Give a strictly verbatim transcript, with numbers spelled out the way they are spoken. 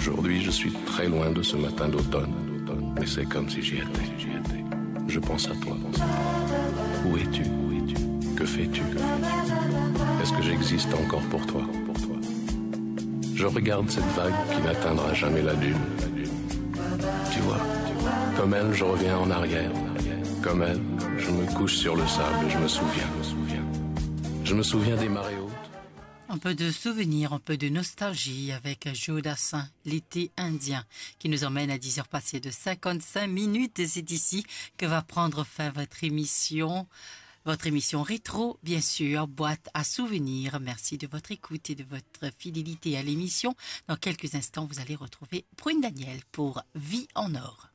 Aujourd'hui, je suis très loin de ce matin d'automne, mais c'est comme si j'y étais. Je pense à toi. Où es-tu? Que fais-tu? Est-ce que j'existe encore pour toi? Je regarde cette vague qui n'atteindra jamais la dune. Tu vois, comme elle, je reviens en arrière. Comme elle, je me couche sur le sable et je me souviens. Je me souviens des marées hautes. Un peu de souvenirs, un peu de nostalgie avec Joe Dassin, l'été indien, qui nous emmène à dix heures passées de cinquante-cinq minutes. Et c'est ici que va prendre fin votre émission. Votre émission rétro, bien sûr, boîte à souvenirs. Merci de votre écoute et de votre fidélité à l'émission. Dans quelques instants, vous allez retrouver Prune Daniel pour Vie en or.